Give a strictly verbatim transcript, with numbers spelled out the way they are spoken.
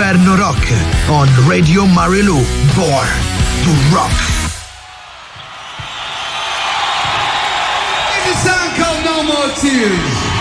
Inferno Rock on Radio Marilou. Born to Rock. It's a song called No More Tears.